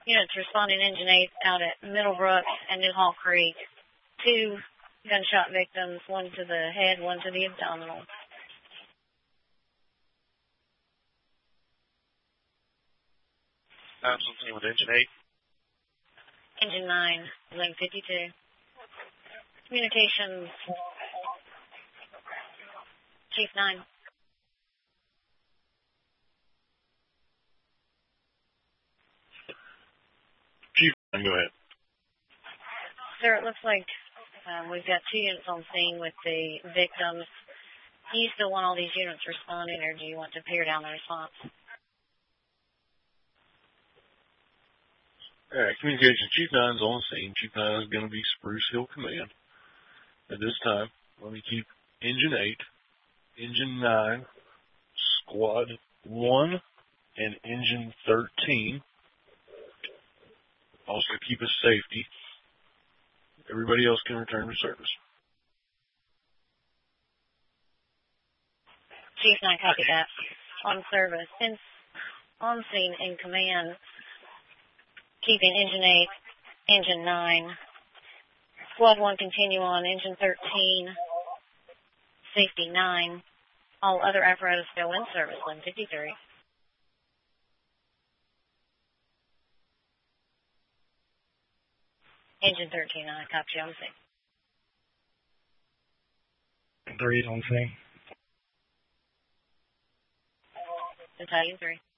Units responding Engine 8 out at Middlebrook and New Hall Creek. 2 gunshot victims, 1 to the head, 1 to the abdominal. I'm something with Engine 8. Engine 9, lane 52. Communications, Chief 9. Chief 9, go ahead. Sir, it looks like we've got 2 units on scene with the victims. Do you still want all these units responding, or do you want to pare down the response? All right, communication. Chief 9's on scene. Chief 9 is going to be Spruce Hill Command. At this time, let me keep Engine 8, Engine 9, Squad 1, and Engine 13. Also keep us safety. Everybody else can return to service. Chief 9, copy that. On service. Since on scene in command, keeping Engine 8, Engine 9. Squad 1 continue on Engine 13, Safety 9. All other apparatus go in service, lane 53. Engine 13, I copy on scene. 3 on scene. Battalion 3.